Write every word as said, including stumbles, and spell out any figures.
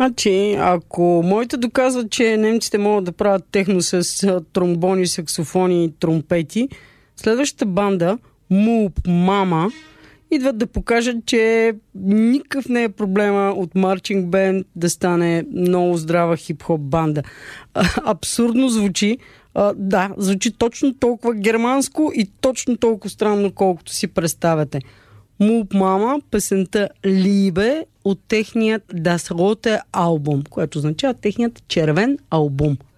Значи, ако моите доказват, че немците могат да правят техно с а, тромбони, саксофони и тромпети, следващата банда, Муп Мама, идват да покажат, че никакъв не е проблема от марчинг бенд да стане много здрава хип-хоп банда. А, абсурдно звучи. А, да, звучи точно толкова германско и точно толкова странно, колкото си представяте. Муп Мама, песента Либе от техният Das Rote албум, което означава техният червен албум.